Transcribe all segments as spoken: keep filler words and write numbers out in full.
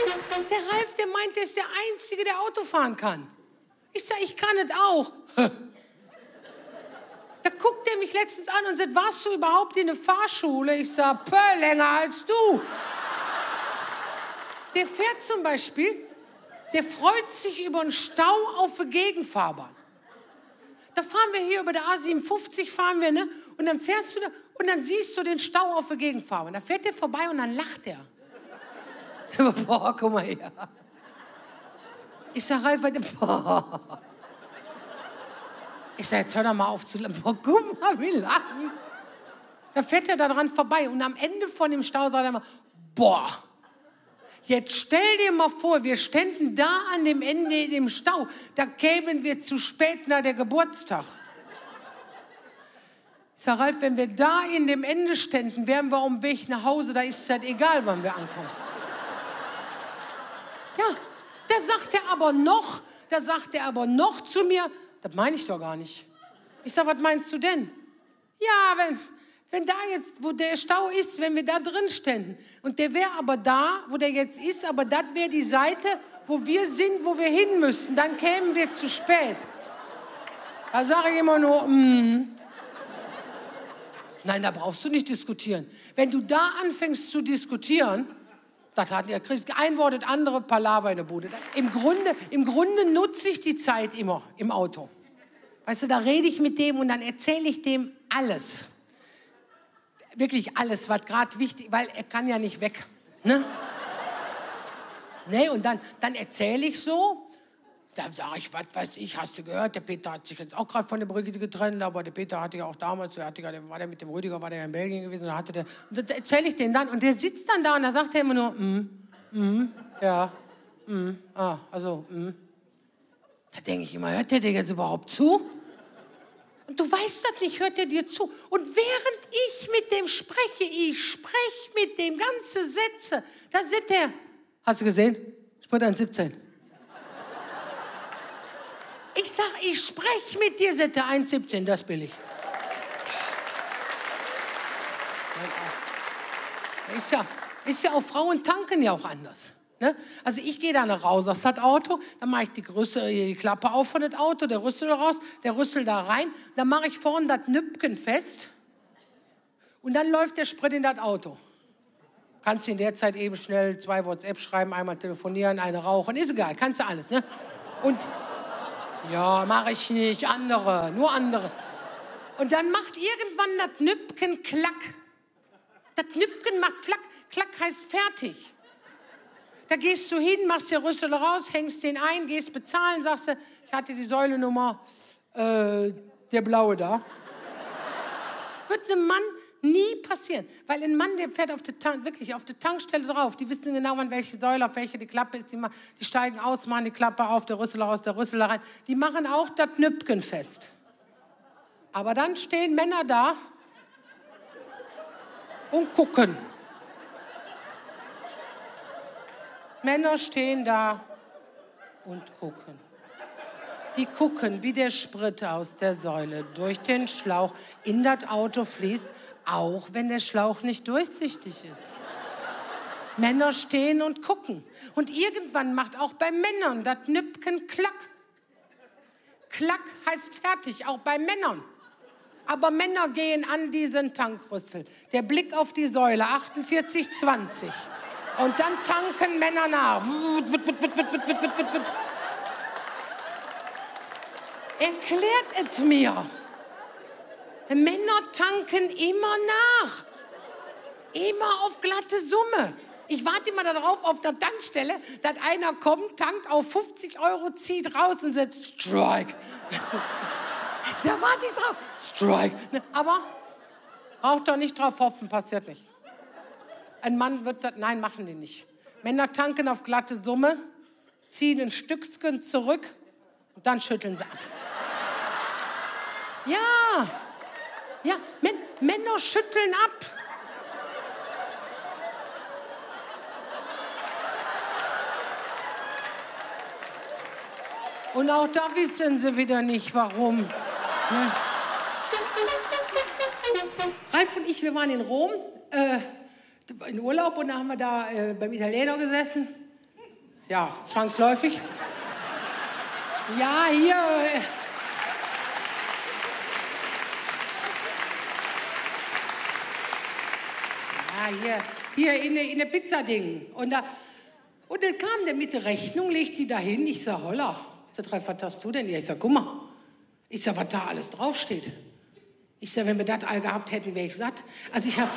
Der Ralf, der meint, der ist der Einzige, der Auto fahren kann. Ich sag, ich kann es auch. Da guckt er mich letztens an und sagt, warst du überhaupt in der Fahrschule? Ich sag, pö, länger als du. Der fährt zum Beispiel, der freut sich über einen Stau auf der Gegenfahrbahn. Da fahren wir hier über der A siebenundfünfzig, fahren wir, ne? Und dann fährst du da und dann siehst du den Stau auf der Gegenfahrbahn. Da fährt der vorbei und dann lacht er. Boah, guck mal her. Ich sag, Ralf, boah. Ich sag, jetzt hör doch mal auf zu lachen. Boah, guck mal, wie lachen. Da fährt er da dran vorbei und am Ende von dem Stau sagt er mal, boah, jetzt stell dir mal vor, wir ständen da an dem Ende in dem Stau, da kämen wir zu spät nach der Geburtstag. Ich sag, Ralf, wenn wir da in dem Ende ständen, wären wir auf dem Weg nach Hause, da ist es halt egal, wann wir ankommen. Ja, da sagt er aber noch, da sagt er aber noch zu mir, das meine ich doch gar nicht. Ich sag, was meinst du denn? Ja, wenn, wenn da jetzt, wo der Stau ist, wenn wir da drin ständen und der wäre aber da, wo der jetzt ist, aber das wäre die Seite, wo wir sind, wo wir hin müssten, dann kämen wir zu spät. Da sage ich immer nur, mm. Nein, da brauchst du nicht diskutieren. Wenn du da anfängst zu diskutieren, das hat er kriegt ein Wort, das andere Palaver in der Bude. Im Grunde, im Grunde nutze ich die Zeit immer im Auto. Weißt du, da rede ich mit dem und dann erzähle ich dem alles. Wirklich alles, was gerade wichtig ist, weil er kann ja nicht weg. Ne? Nee, und dann, dann erzähle ich so. Da sage ich, was weiß ich, hast du gehört, der Peter hat sich jetzt auch gerade von der Brigitte getrennt, aber der Peter hatte ja auch damals, der, hatte ja, der war der mit dem Rüdiger, war der ja in Belgien gewesen, da hatte der, und das erzähle ich dem dann und der sitzt dann da und da sagt er immer nur, mm, mm, ja, mm, ah, also, mm. Da denke ich immer, hört der dir jetzt überhaupt zu? Und du weißt das nicht, hört der dir zu? Und während ich mit dem spreche, ich spreche mit dem ganze Sätze, da sitzt der, hast du gesehen? Sprit eins siebzehn. Ich sag, ich spreche mit dir, sagt der eins siebzehn, das billig. Ist ja, ist ja auch, Frauen tanken ja auch anders. Ne? Also ich gehe dann raus aus das Auto, dann mache ich die, Rüssel, die Klappe auf von das Auto, der Rüssel raus, der Rüssel da rein, dann mache ich vorne das Nüppchen fest und dann läuft der Sprit in das Auto. Kannst du in der Zeit eben schnell zwei WhatsApp schreiben, einmal telefonieren, eine rauchen, ist egal, kannst du alles. Ne? Und ja, mache ich nicht, andere, nur andere. Und dann macht irgendwann das Nüppchen klack. Das Nüppchen macht klack, klack heißt fertig. Da gehst du hin, machst den Rüssel raus, hängst den ein, gehst bezahlen, sagst du, ich hatte die Säulenummer, äh, der blaue da. Wird einem Mann nie passieren, weil ein Mann, der fährt auf der Tank, wirklich auf der Tankstelle drauf, die wissen genau, an welche Säule, auf welche die Klappe ist, die, die steigen aus, machen die Klappe auf, der Rüssel raus, der Rüssel rein, die machen auch das Nüppchen fest. Aber dann stehen Männer da und gucken. Männer stehen da und gucken. Die gucken, wie der Sprit aus der Säule durch den Schlauch in das Auto fließt, auch wenn der Schlauch nicht durchsichtig ist. Männer stehen und gucken. Und irgendwann macht auch bei Männern das Nüppchen klack. Klack heißt fertig, auch bei Männern. Aber Männer gehen an diesen Tankrüssel. Der Blick auf die Säule, achtundvierzig zwanzig. Und dann tanken Männer nach. Erklärt es mir. Männer tanken immer nach. Immer auf glatte Summe. Ich warte immer darauf auf der Tankstelle, dass einer kommt, tankt auf fünfzig Euro, zieht raus und sagt, Strike. Da warte ich drauf. Strike. Aber braucht doch nicht drauf hoffen, passiert nicht. Ein Mann wird das, nein, machen die nicht. Männer tanken auf glatte Summe, ziehen ein Stückchen zurück und dann schütteln sie ab. Ja, ja, Män Männer schütteln ab. Und auch da wissen sie wieder nicht, warum. Ne? Ralf und ich, wir waren in Rom, äh, in Urlaub und da haben wir da äh, beim Italiener gesessen. Ja, zwangsläufig. Ja, hier. Äh, ja, hier, hier in der in der Pizzading. Und, da, und dann kam der mit der Rechnung, legt die da hin. Ich sag, holla, was hast du denn? Ich sag, guck mal. Ich sag, was da alles draufsteht. Ich sag, wenn wir das all gehabt hätten, wäre ich satt. Also ich hab...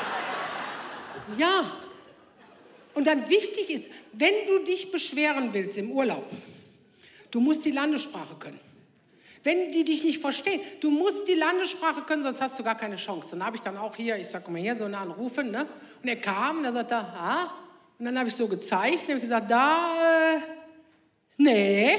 Ja. Und dann wichtig ist, wenn du dich beschweren willst im Urlaub, du musst die Landessprache können. Wenn die dich nicht verstehen, du musst die Landessprache können, sonst hast du gar keine Chance. Dann habe ich dann auch hier, ich sag mal hier, so einen Anrufen, ne? Und er kam, und dann sagt er, ah. Und dann habe ich so gezeigt, und habe ich gesagt, da, äh, nee.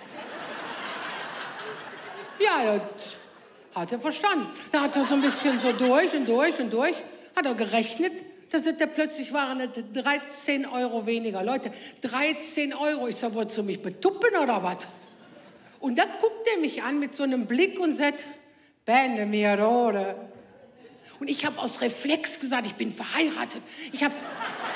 Ja, das hat er verstanden. Da hat er so ein bisschen so durch und durch und durch, hat er gerechnet. Da sind ja plötzlich waren es dreizehn Euro weniger. Leute, dreizehn Euro. Ich sag, wolltest du mich betuppen oder was? Und dann guckt er mich an mit so einem Blick und sagt, Bene Mirore. Und ich habe aus Reflex gesagt, ich bin verheiratet. Ich habe...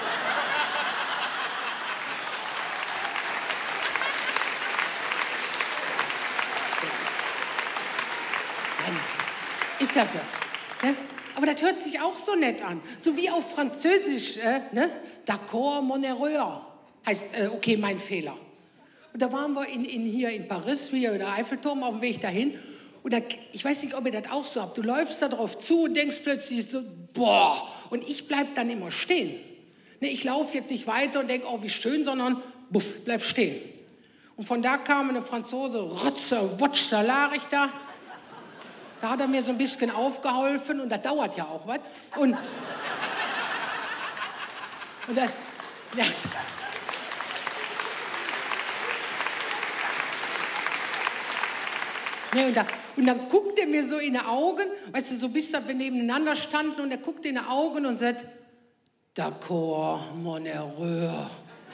Ist ja so. Ne? Aber das hört sich auch so nett an. So wie auf Französisch, äh, ne? D'accord, mon erreur. Heißt, äh, okay, mein Fehler. Und da waren wir in, in, hier in Paris, hier in der Eiffelturm, auf dem Weg dahin. Und da, ich weiß nicht, ob ihr das auch so habt. Du läufst da drauf zu und denkst plötzlich so, boah. Und ich bleib dann immer stehen. Ne, ich laufe jetzt nicht weiter und denke, oh, wie schön, sondern, buff, bleib stehen. Und von da kam eine Franzose, Rotzer, Wutsch, da lag ich da. Da hat er mir so ein bisschen aufgeholfen und das dauert ja auch was. Und, und dann, ja. Ja, und, da, und dann guckt er mir so in die Augen, weißt du, so bis wir nebeneinander standen und er guckt in die Augen und sagt, d'accord, mon erreur.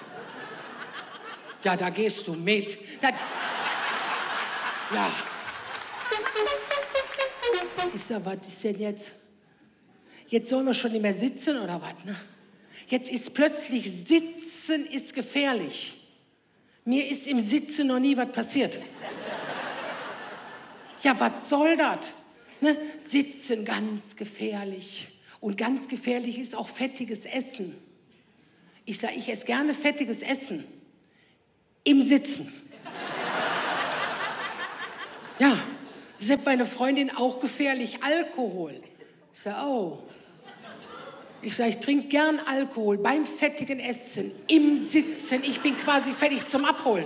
Ja, da gehst du mit. Das, ja. Ich sag, was ist denn jetzt? Jetzt sollen wir schon nicht mehr sitzen oder was? Ne? Jetzt ist plötzlich Sitzen ist gefährlich. Mir ist im Sitzen noch nie was passiert. Ja, was soll das? Ne? Sitzen ganz gefährlich. Und ganz gefährlich ist auch fettiges Essen. Ich sage, ich esse gerne fettiges Essen. Im Sitzen. Ja. Das ist meine Freundin auch gefährlich, Alkohol. Ich sage, oh. Ich sage, ich trinke gern Alkohol beim fettigen Essen, im Sitzen. Ich bin quasi fertig zum Abholen.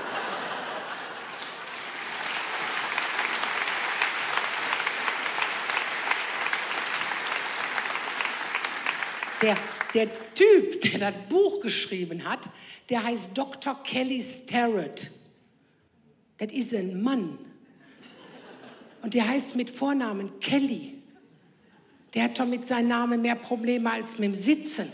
Der, der Typ, der das Buch geschrieben hat, der heißt Doktor Kelly Starrett. Das ist ein Mann. Und der heißt mit Vornamen Kelly. Der hat doch mit seinem Namen mehr Probleme als mit dem Sitzen.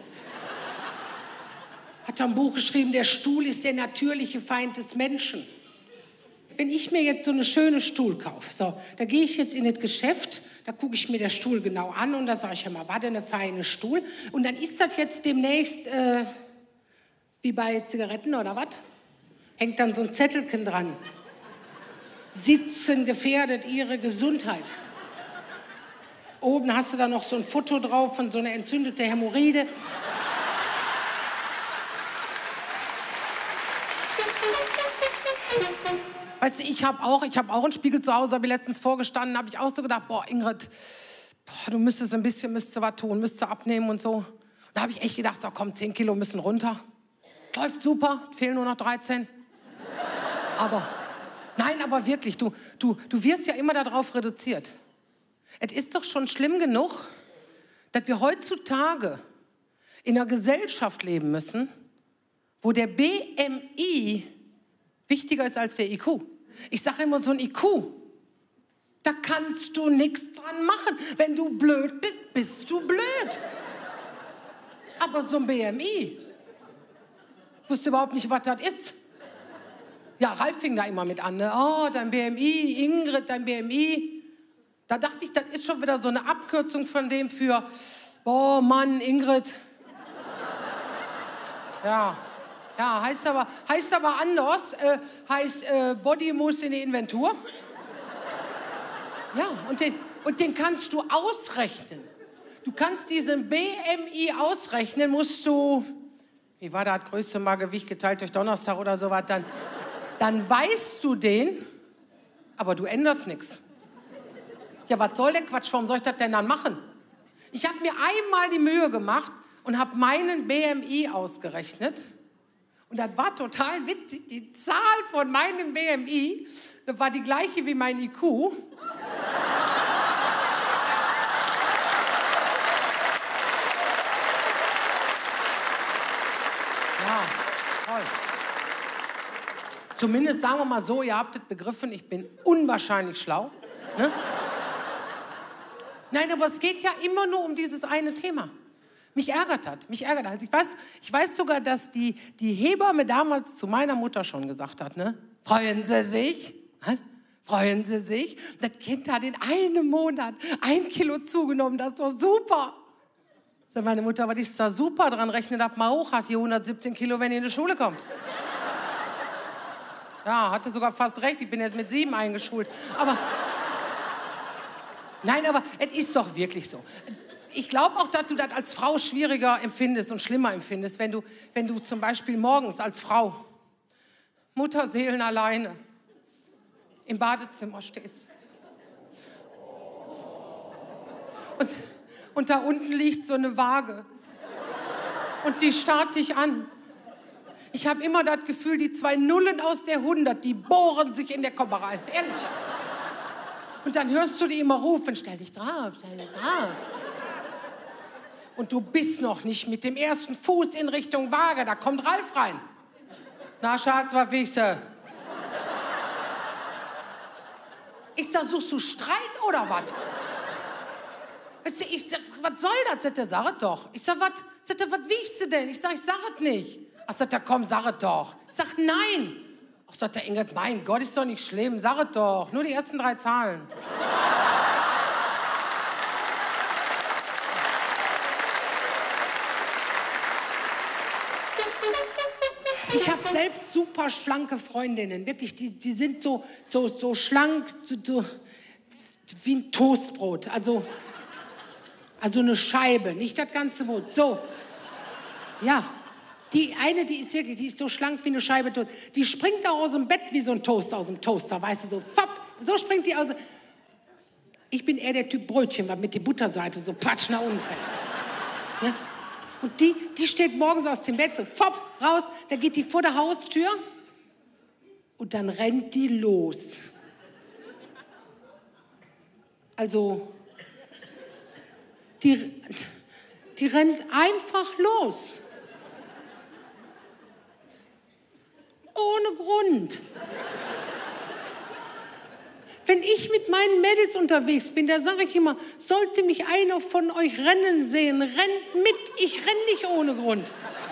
Hat er ein Buch geschrieben, der Stuhl ist der natürliche Feind des Menschen. Wenn ich mir jetzt so eine schöne Stuhl kaufe, so, da gehe ich jetzt in das Geschäft, da gucke ich mir den Stuhl genau an und da sage ich immer, war der eine feine Stuhl? Und dann ist das jetzt demnächst äh, wie bei Zigaretten oder was? Hängt dann so ein Zettelchen dran. Sitzen gefährdet ihre Gesundheit. Oben hast du da noch so ein Foto drauf von so einer entzündeten Hämorrhoide. Weißt du, ich habe auch, ich hab auch einen Spiegel zu Hause, habe ich letztens vorgestanden, habe ich auch so gedacht, boah, Ingrid, boah, du müsstest ein bisschen, müsstest was tun, müsstest abnehmen und so. Da habe ich echt gedacht, so komm, zehn Kilo müssen runter. Läuft super, fehlen nur noch dreizehn. Aber... Nein, aber wirklich, du, du, du wirst ja immer darauf reduziert. Es ist doch schon schlimm genug, dass wir heutzutage in einer Gesellschaft leben müssen, wo der B M I wichtiger ist als der I Q. Ich sage immer, so ein I Q, da kannst du nichts dran machen. Wenn du blöd bist, bist du blöd. Aber so ein B M I, wusste überhaupt nicht, was das ist. Ja, Ralf fing da immer mit an, ne? Oh, dein B M I, Ingrid, dein B M I. Da dachte ich, das ist schon wieder so eine Abkürzung von dem für, oh Mann, Ingrid. Ja, Ja, heißt aber, heißt aber anders. Äh, heißt, äh, Body muss in die Inventur. Ja, und den, und den kannst du ausrechnen. Du kannst diesen B M I ausrechnen, musst du, wie war das, größte Mal Gewicht geteilt durch Donnerstag oder sowas, dann, dann weißt du den, aber du änderst nichts. Ja, was soll der Quatsch, warum soll ich das denn dann machen? Ich habe mir einmal die Mühe gemacht und habe meinen B M I ausgerechnet. Und das war total witzig. Die Zahl von meinem B M I, das war die gleiche wie mein I Q. Ja, toll. Zumindest sagen wir mal so, ihr habt es begriffen, ich bin unwahrscheinlich schlau. Ne? Nein, aber es geht ja immer nur um dieses eine Thema. Mich ärgert hat, mich ärgert hat. Ich weiß, ich weiß sogar, dass die, die Hebamme damals zu meiner Mutter schon gesagt hat, ne? Freuen Sie sich? Freuen Sie sich? Das Kind hat in einem Monat ein Kilo zugenommen, das ist doch super. Sagt meine Mutter, was ist da super dran? Rechnet ab mal hoch, hat hier hundertsiebzehn Kilo, wenn ihr in die Schule kommt. Ja, hatte sogar fast recht, ich bin jetzt mit sieben eingeschult. Aber, nein, aber es ist doch wirklich so. Ich glaube auch, dass du das als Frau schwieriger empfindest und schlimmer empfindest, wenn du, wenn du zum Beispiel morgens als Frau, Mutterseelen alleine, im Badezimmer stehst. Und, und da unten liegt so eine Waage. Und die starrt dich an. Ich habe immer das Gefühl, die zwei Nullen aus der hundert, die bohren sich in der Kopf rein. Ehrlich. Und dann hörst du die immer rufen, stell dich drauf, stell dich drauf. Und du bist noch nicht mit dem ersten Fuß in Richtung Waage. Da kommt Ralf rein. Na, Schatz, was willst du? Ich sag, suchst du Streit oder was? Ich sag, was soll das? Sagt er, sag es doch. Ich sag, was? Sagt er, was willst du denn? Ich sag, ich sag es nicht. Ach, sagt er, komm, sag es doch. Ich sag, nein. Ach, sagt der Ingrid, mein Gott, ist doch nicht schlimm. Sag es doch. Nur die ersten drei Zahlen. Ich habe selbst super schlanke Freundinnen, wirklich, die, die sind so, so, so schlank, so, so, wie ein Toastbrot, also, also eine Scheibe, nicht das ganze Brot, so. Ja, die eine, die ist wirklich, die ist so schlank wie eine Scheibe Toast, die springt auch aus dem Bett wie so ein Toast aus dem Toaster, weißt du, so, fapp, so springt die aus. Ich bin eher der Typ Brötchen, weil mit der Butterseite so patsch nach unten fällt. Ja? Und die, die steht morgens aus dem Bett, so fopp, raus, dann geht die vor der Haustür und dann rennt die los. Also, die, die rennt einfach los. Ohne Grund. Wenn ich mit meinen Mädels unterwegs bin, da sage ich immer, sollte mich einer von euch rennen sehen, rennt mit, ich renne nicht ohne Grund.